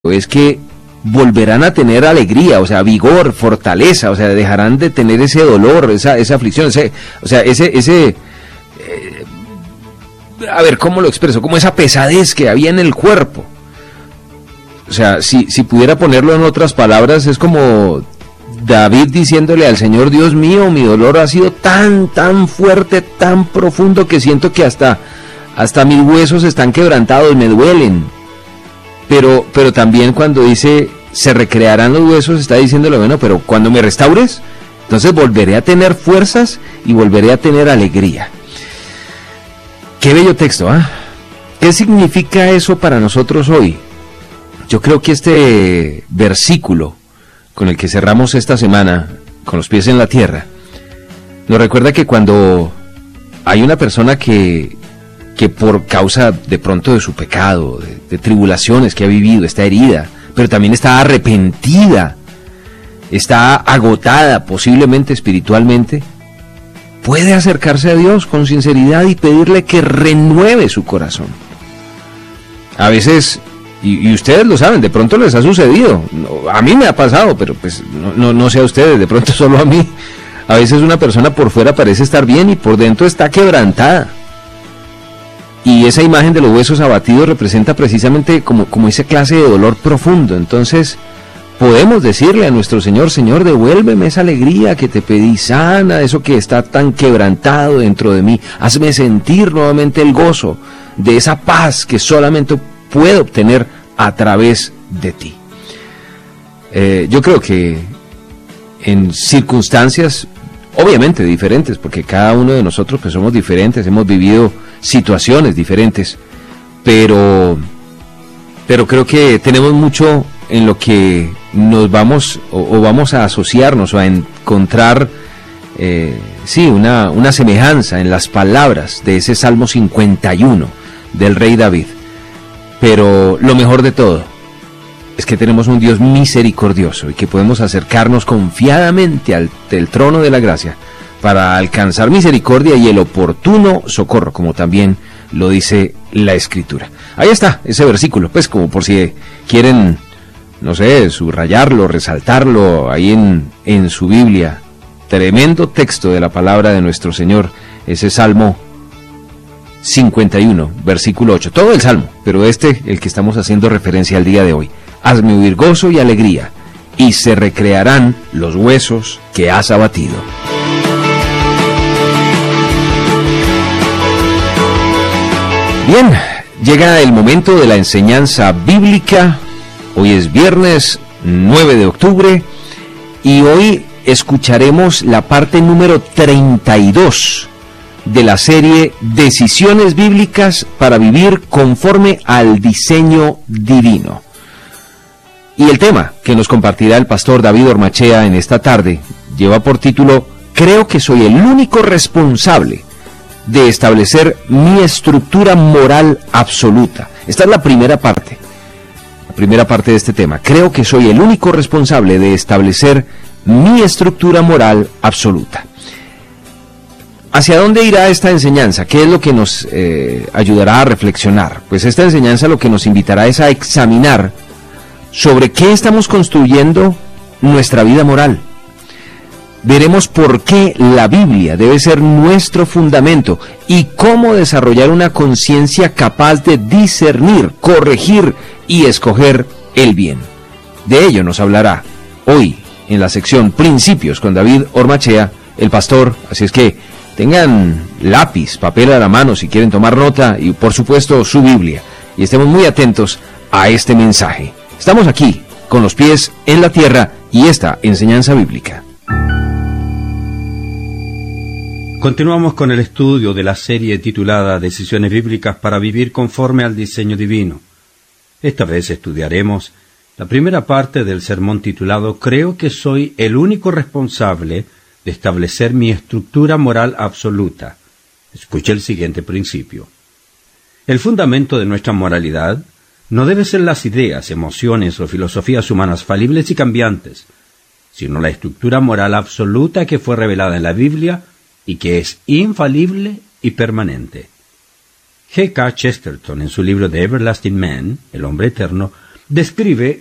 es que volverán a tener alegría, o sea, vigor, fortaleza, o sea, dejarán de tener ese dolor, esa aflicción, a ver, ¿cómo lo expreso? Como esa pesadez que había en el cuerpo. O sea, si pudiera ponerlo en otras palabras, es como David diciéndole al Señor: Dios mío, mi dolor ha sido tan fuerte, tan profundo, que siento que hasta mis huesos están quebrantados, me duelen. Pero también cuando dice, se recrearán los huesos, está diciéndole, bueno, pero cuando me restaures, entonces volveré a tener fuerzas y volveré a tener alegría. Qué bello texto, ¿ah? ¿Qué significa eso para nosotros hoy? Yo creo que este versículo con el que cerramos esta semana, con los pies en la tierra, nos recuerda que cuando hay una persona que por causa de pronto de su pecado, de tribulaciones que ha vivido, está herida, pero también está arrepentida, está agotada posiblemente espiritualmente, puede acercarse a Dios con sinceridad y pedirle que renueve su corazón. A veces, y ustedes lo saben, de pronto les ha sucedido, a mí me ha pasado, pero pues no sé a ustedes, de pronto solo a mí. A veces una persona por fuera parece estar bien y por dentro está quebrantada. Y esa imagen de los huesos abatidos representa precisamente como esa clase de dolor profundo. Entonces podemos decirle a nuestro Señor: Señor, devuélveme esa alegría que te pedí, sana eso que está tan quebrantado dentro de mí, hazme sentir nuevamente el gozo de esa paz que solamente puedo obtener a través de ti. Yo creo que en circunstancias obviamente diferentes, porque cada uno de nosotros pues somos diferentes, hemos vivido situaciones diferentes, pero creo que tenemos mucho en lo que nos vamos a asociarnos o a encontrar una semejanza en las palabras de ese Salmo 51 del rey David. Pero lo mejor de todo es que tenemos un Dios misericordioso y que podemos acercarnos confiadamente al trono de la gracia para alcanzar misericordia y el oportuno socorro, como también lo dice la Escritura. Ahí está ese versículo, pues como por si quieren, no sé, subrayarlo, resaltarlo ahí en su Biblia. Tremendo texto de la palabra de nuestro Señor, ese Salmo 51, versículo 8. Todo el Salmo, pero el que estamos haciendo referencia al día de hoy. Hazme huir gozo y alegría, y se recrearán los huesos que has abatido. Bien, llega el momento de la enseñanza bíblica. Hoy es viernes 9 de octubre y hoy escucharemos la parte número 32 de la serie Decisiones Bíblicas para vivir conforme al diseño divino. Y el tema que nos compartirá el pastor David Ormachea en esta tarde lleva por título: Creo que soy el único responsable de establecer mi estructura moral absoluta. Esta es la primera parte de este tema. Creo que soy el único responsable de establecer mi estructura moral absoluta. ¿Hacia dónde irá esta enseñanza? ¿Qué es lo que nos ayudará a reflexionar? Pues esta enseñanza lo que nos invitará es a examinar sobre qué estamos construyendo nuestra vida moral. Veremos por qué la Biblia debe ser nuestro fundamento y cómo desarrollar una conciencia capaz de discernir, corregir y escoger el bien. De ello nos hablará hoy en la sección Principios con David Ormachea, el pastor. Así es que tengan lápiz, papel a la mano si quieren tomar nota y por supuesto su Biblia. Y estemos muy atentos a este mensaje. Estamos aquí con los pies en la tierra y esta enseñanza bíblica. Continuamos con el estudio de la serie titulada Decisiones Bíblicas para vivir conforme al diseño divino. Esta vez estudiaremos la primera parte del sermón titulado Creo que soy el único responsable de establecer mi estructura moral absoluta. Escuche el siguiente principio. El fundamento de nuestra moralidad no debe ser las ideas, emociones o filosofías humanas falibles y cambiantes, sino la estructura moral absoluta que fue revelada en la Biblia y que es infalible y permanente. G.K. Chesterton, en su libro The Everlasting Man, El hombre eterno, describe